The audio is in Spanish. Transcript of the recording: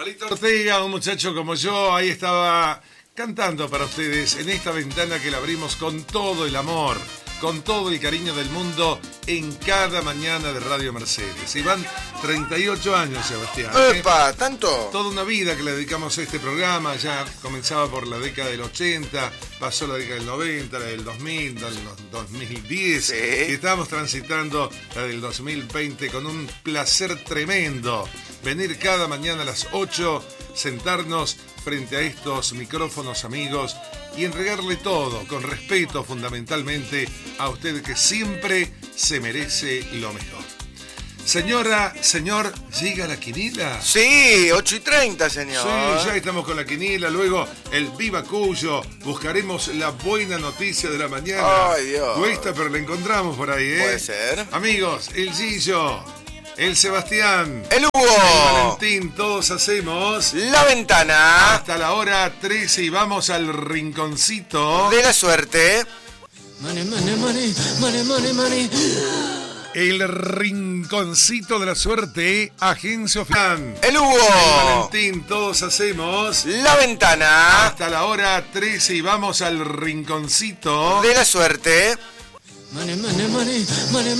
Palito Ortega, un muchacho como yo, ahí estaba cantando para ustedes en esta ventana que la abrimos con todo el amor, con todo el cariño del mundo en cada mañana de Radio Mercedes. Y van 38 años, Sebastián. ¡Epa! ¿Tanto? Toda una vida que le dedicamos a este programa. Ya comenzaba por la década del 80, pasó la década del 90, la del 2000, del 2010. Sí. Y estamos transitando la del 2020 con un placer tremendo. Venir cada mañana a las 8, sentarnos frente a estos micrófonos, amigos, y entregarle todo, con respeto fundamentalmente, a usted que siempre se merece lo mejor. Señora, señor, ¿llega la quinila? Sí, 8:30, señor. Sí, ya estamos con la quinila, luego el Viva Cuyo, buscaremos la buena noticia de la mañana. Ay, Dios. Cuesta, pero la encontramos por ahí, ¿eh? Puede ser. Amigos, el Gillo, el Sebastián, El el Hugo. Valentín, todos hacemos La ventana hasta la hora 13 y vamos al rinconcito de la suerte. Money, money, money, money, money, money. El rinconcito de la suerte, Agencia Oficial. El El Hugo. Valentín, todos hacemos La ventana hasta la hora 13 y vamos al rinconcito de la suerte. Money, money, money, money.